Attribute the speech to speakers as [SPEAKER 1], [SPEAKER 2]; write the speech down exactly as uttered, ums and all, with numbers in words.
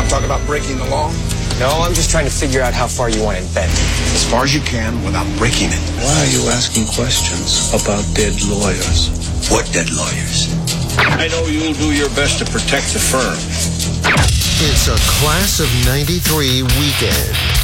[SPEAKER 1] talk about breaking the law?
[SPEAKER 2] No, I'm just trying to figure out how far you want it bent.
[SPEAKER 1] As far as you can without breaking it.
[SPEAKER 3] Why are you asking questions about dead lawyers?
[SPEAKER 1] What dead lawyers?
[SPEAKER 4] I know you'll do your best to protect the firm.
[SPEAKER 5] It's a Class of ninety-three weekend.